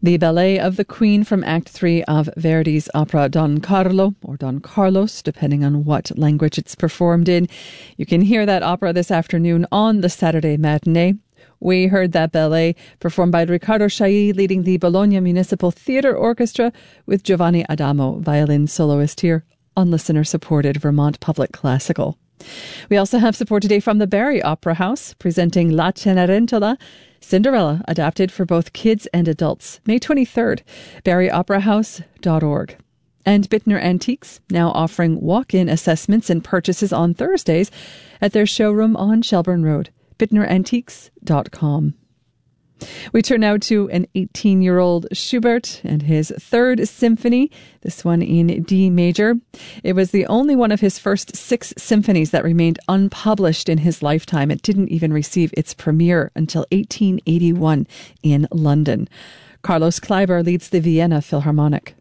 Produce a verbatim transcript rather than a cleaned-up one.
The ballet of the Queen from Act three of Verdi's opera Don Carlo, or Don Carlos, depending on what language it's performed in. You can hear that opera this afternoon on the Saturday matinee. We heard that ballet performed by Riccardo Chailly, leading the Bologna Municipal Theatre Orchestra, with Giovanni Adamo, violin soloist, here on listener-supported Vermont Public Classical. We also have support today from the Barrie Opera House, presenting La Cenerentola, Cinderella, adapted for both kids and adults, May twenty-third, barrie opera house dot org. And Bittner Antiques, now offering walk-in assessments and purchases on Thursdays at their showroom on Shelburne Road, bittner antiques dot com. We turn now to an eighteen-year-old Schubert and his third symphony, this one in D major. It was the only one of his first six symphonies that remained unpublished in his lifetime. It didn't even receive its premiere until eighteen eighty-one in London. Carlos Kleiber leads the Vienna Philharmonic.